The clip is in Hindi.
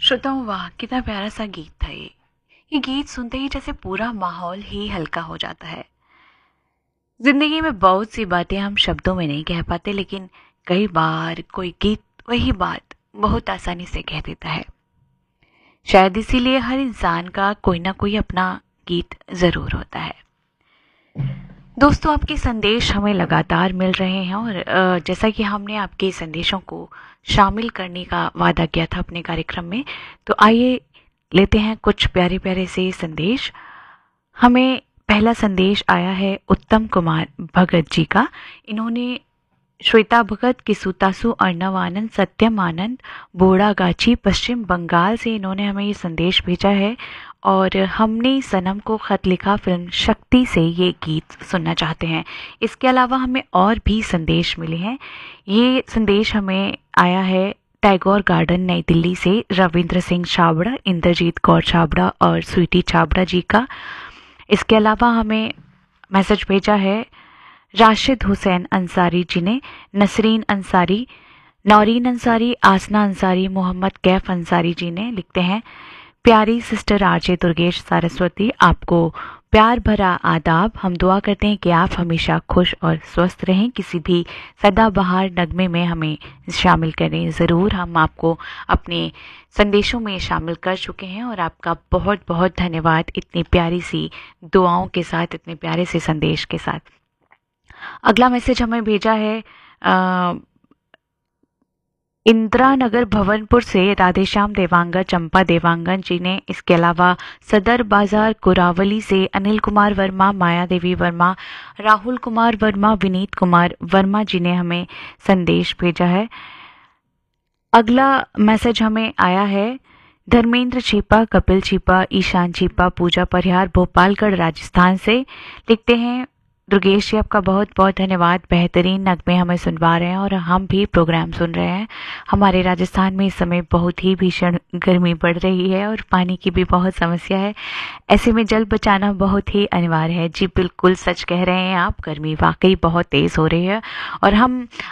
श्रोताओं वाह कितना प्यारा सा गीत था ये गीत सुनते ही जैसे पूरा माहौल ही हल्का हो जाता है। जिंदगी में बहुत सी बातें हम शब्दों में नहीं कह पाते, लेकिन कई बार कोई गीत वही बात बहुत आसानी से कह देता है। शायद इसीलिए हर इंसान का कोई ना कोई अपना गीत जरूर होता है। दोस्तों, आपके संदेश हमें लगातार मिल रहे हैं और जैसा कि हमने आपके संदेशों को शामिल करने का वादा किया था अपने कार्यक्रम में, तो आइए लेते हैं कुछ प्यारे प्यारे से संदेश। हमें पहला संदेश आया है उत्तम कुमार भगत जी का। इन्होंने श्वेता भगत, किसुतासु, अर्णव आनंद, सत्यम आनंद, बोड़ागाछी, पश्चिम बंगाल से इन्होंने हमें ये संदेश भेजा है और हमने सनम को खत लिखा फिल्म शक्ति से ये गीत सुनना चाहते हैं। इसके अलावा हमें और भी संदेश मिले हैं। ये संदेश हमें आया है टैगोर गार्डन नई दिल्ली से रविंद्र सिंह छाबड़ा, इंद्रजीत कौर छाबड़ा और स्वीटी छाबड़ा जी का। इसके अलावा हमें मैसेज भेजा है राशिद हुसैन अंसारी जी ने, नसरीन अंसारी, नौरीन अंसारी, आसना अंसारी, मोहम्मद कैफ अंसारी जी ने। लिखते हैं, प्यारी सिस्टर आरजे दुर्गेश सरस्वती, आपको प्यार भरा आदाब। हम दुआ करते हैं कि आप हमेशा खुश और स्वस्थ रहें। किसी भी सदाबहार नगमे में हमें शामिल करें ज़रूर। हम आपको अपने संदेशों में शामिल कर चुके हैं और आपका बहुत बहुत धन्यवाद इतनी प्यारी सी दुआओं के साथ, इतने प्यारे से संदेश के साथ। अगला मैसेज हमें भेजा है इंदिरा नगर भवनपुर से राधेश्याम देवांगन, चंपा देवांगन जी ने। इसके अलावा सदर बाजार कुरावली से अनिल कुमार वर्मा, माया देवी वर्मा, राहुल कुमार वर्मा, विनीत कुमार वर्मा जी ने हमें संदेश भेजा है। अगला मैसेज हमें आया है धर्मेंद्र छिपा, कपिल छिपा, ईशान छिपा, पूजा परिहार, भोपालगढ़ राजस्थान से। लिखते हैं, दुर्गेश जी आपका बहुत बहुत धन्यवाद, बेहतरीन नगमे हमें सुनवा रहे हैं और हम भी प्रोग्राम सुन रहे हैं। हमारे राजस्थान में इस समय बहुत ही भीषण गर्मी बढ़ रही है और पानी की भी बहुत समस्या है। ऐसे में जल बचाना बहुत ही अनिवार्य है। जी बिल्कुल सच कह रहे हैं आप, गर्मी वाकई बहुत तेज़ हो रही है और हम